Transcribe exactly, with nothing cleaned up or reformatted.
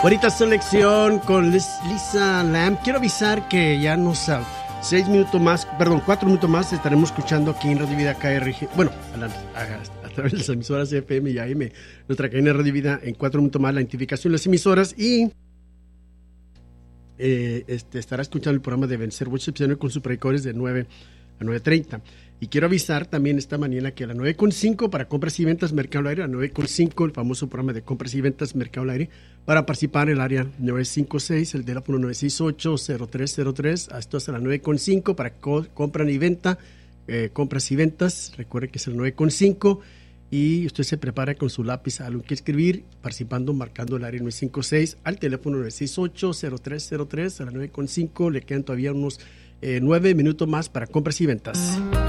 Ahorita selección con Lisa Lam. Quiero avisar que ya nos uh, seis minutos más, perdón, cuatro minutos más estaremos escuchando aquí en Radio Vida K R G. Bueno, a, la, a, a través de las emisoras F M y A M, nuestra cadena de Radio Vida. En cuatro minutos más la identificación de las emisoras y eh, este, estará escuchando el programa de Vencer Worship Center con sus predicadores de nueve a nueve treinta. Y quiero avisar también esta mañana que a las nueve con cinco para compras y ventas Mercado al Aire, a las nueve con cinco el famoso programa de compras y ventas Mercado al Aire, para participar en el área nueve cinco seis, el teléfono nueve seis ocho, cero tres cero tres, esto es a las nueve con cinco para co- compra y venta, eh, compras y ventas, recuerde que es el nueve con cinco y usted se prepara con su lápiz, algo que escribir, participando, marcando el área nueve cinco seis al teléfono nueve seis ocho, cero tres cero tres, a las nueve con cinco le quedan todavía unos eh, nueve minutos más para compras y ventas.